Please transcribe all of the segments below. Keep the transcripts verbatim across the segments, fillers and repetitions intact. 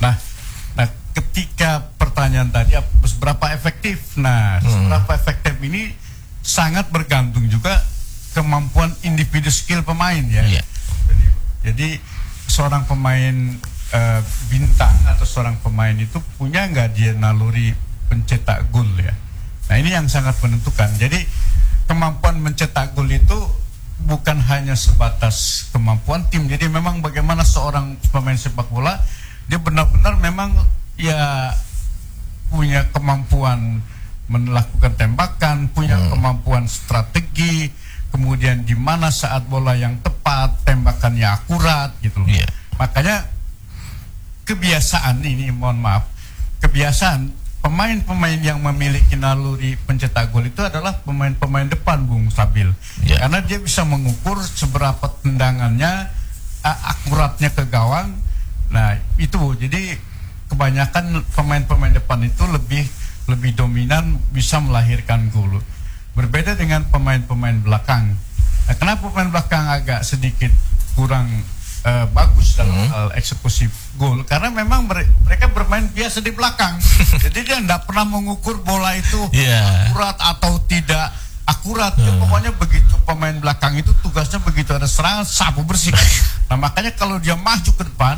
Nah, nah ketika pertanyaan tadi seberapa efektif, nah hmm. seberapa efektif ini sangat bergantung juga kemampuan individu skill pemain ya. Yeah. Jadi, jadi seorang pemain uh, bintang atau seorang pemain itu punya nggak dia naluri pencetak gol ya. Nah ini yang sangat menentukan. Jadi kemampuan mencetak gol itu bukan hanya sebatas kemampuan tim. Jadi memang bagaimana seorang pemain sepak bola dia benar-benar memang ya punya kemampuan melakukan tembakan, punya hmm. kemampuan strategi, kemudian di mana saat bola yang tepat, tembakannya akurat gitu loh. Yeah. Makanya kebiasaan ini, mohon maaf, kebiasaan pemain-pemain yang memiliki naluri pencetak gol itu adalah pemain-pemain depan, Bung Sabil. Yeah. Karena dia bisa mengukur seberapa tendangannya, akuratnya ke gawang. Nah, itu jadi kebanyakan pemain-pemain depan itu lebih lebih dominan bisa melahirkan gol. Berbeda dengan pemain-pemain belakang. Nah, kenapa pemain belakang agak sedikit kurang uh, bagus dalam hmm. hal eksekusi gol? Karena memang mereka bermain biasa di belakang. Jadi dia tidak pernah mengukur bola itu yeah. akurat atau tidak akurat. Hmm. Ya, pokoknya begitu pemain belakang itu tugasnya begitu ada serangan sapu bersih. Nah makanya kalau dia maju ke depan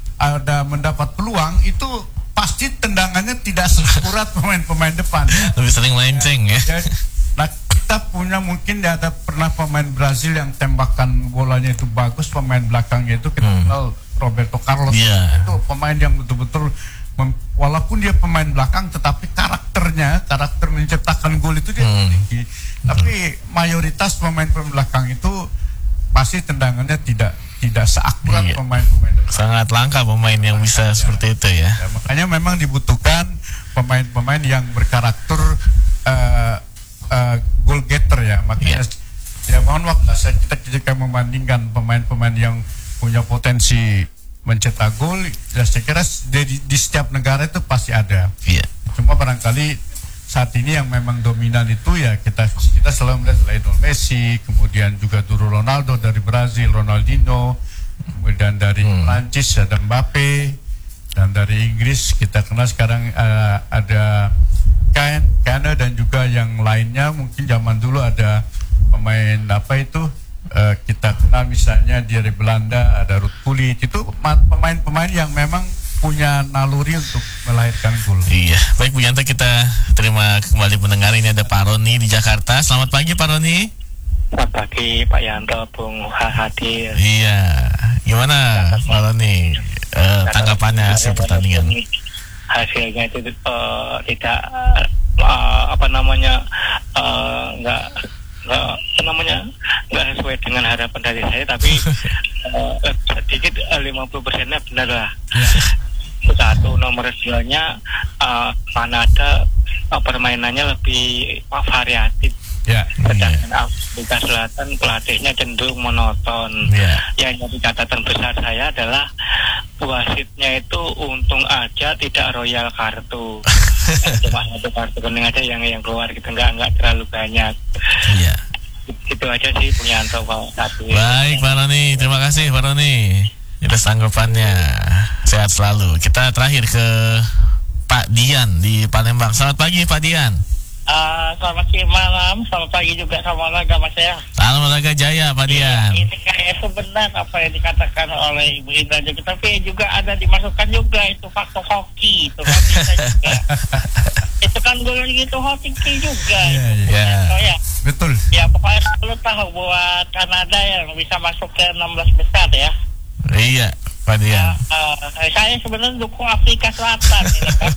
ada mendapat peluang itu pasti tendangannya tidak seakurat pemain-pemain depan. Ya. Lebih sering melenceng ya. ya. Nah kita punya mungkin ada pernah pemain Brazil yang tembakan bolanya itu bagus, pemain belakangnya itu kita hmm. kenal Roberto Carlos. Yeah. Itu pemain yang betul-betul walaupun dia pemain belakang tetapi karakternya, karakter menciptakan gol itu dia hmm. tinggi. Tapi mayoritas pemain-pemain belakang itu pasti tendangannya tidak tidak seakurat iya. pemain-pemain depan. Sangat langka pemain yang bisa ya, seperti itu ya. ya. Makanya memang dibutuhkan pemain-pemain yang berkarakter uh, uh, goal getter ya. Makanya ya, ya mohon maaf saya kita jika membandingkan pemain-pemain yang punya potensi mencetak gol, ya saya kira di, di setiap negara itu pasti ada. Iya. Cuma barangkali saat ini yang memang dominan itu ya kita kita selalu melihat Lionel Messi, kemudian juga dulu Ronaldo dari Brazil, Ronaldinho, kemudian dari hmm. Prancis ada Mbappe, dan dari Inggris kita kenal sekarang uh, ada Kane, Kane dan juga yang lainnya. Mungkin zaman dulu ada pemain apa itu uh, kita kenal misalnya dari Belanda ada Ruud Gullit, itu pemain-pemain yang memang punya naluri untuk melahirkan gol. Iya, baik Bu Yanto, kita terima kembali pendengar. Ini ada Pak Roni di Jakarta. Selamat pagi Pak Roni. Selamat pagi Pak Yanto, Bung Hadir. Iya, gimana Pak Roni uh, tanggapannya hasil pertandingan? Hasilnya itu uh, tidak uh, apa namanya uh, nggak nggak apa namanya nggak sesuai dengan harapan dari saya, tapi uh, sedikit lima puluh persennya benar lah. Satu, nomor duanya uh, Kanada uh, permainannya lebih uh, variatif. Yeah. Sedangkan Afrika Selatan pelatihnya cenderung monoton. Yeah. Yang jadi catatan besar saya adalah wasitnya itu untung aja tidak royal kartu. Cuma satu kartu kuning aja yang yang keluar gitu, nggak nggak terlalu banyak. Iya. Itu aja sih punya Anto Pak. Baik Pak Roni, terima kasih Pak Roni. Itu tanggapannya. Sehat selalu. Kita terakhir ke Pak Dian di Palembang. Selamat pagi Pak Dian. Uh, selamat malam, selamat pagi juga sama olahraga Mas ya. Salam olahraga jaya Pak Dian. Ini, ini kayak sebenar apa yang dikatakan oleh Ibu Indra juga, tapi juga ada dimasukkan juga itu faktor hoki itu kan bisa juga. Itu kan gol gitu hoki juga. Yeah, yeah. Yeah. So, ya. Betul. Ya pokoknya selalu tahu buat Kanada yang bisa masuk ke enam belas besar ya. Iya Pak Dian. Uh, uh, saya sebenarnya dukung Afrika Selatan ini kan.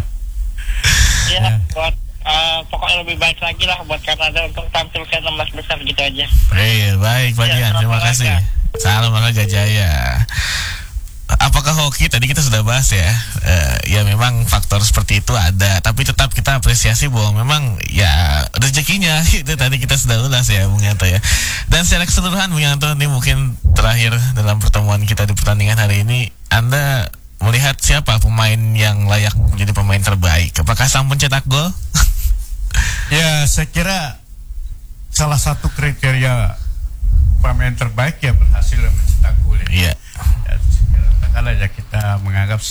Ya, yeah. buat Uh, pokoknya lebih baik lagi lah buat Kanada untuk tampil ke enam belas besar gitu aja. Iya, baik Pak Dian, ya, terima kasih. Salam olahraga jaya. Apakah hoki? Tadi kita sudah bahas ya. Uh, ya memang faktor seperti itu ada, tapi tetap kita apresiasi bahwa memang ya rezekinya itu tadi kita sudah ulas ya Bung Yanto ya. Dan secara keseluruhan Bung Yanto, ini mungkin terakhir dalam pertemuan kita di pertandingan hari ini, Anda melihat siapa pemain yang layak menjadi pemain terbaik? Apakah sang pencetak gol? Ya, saya kira salah satu kriteria pemain terbaik ya berhasil mencetak gol. Iya. Ya, kalau ya kita menganggap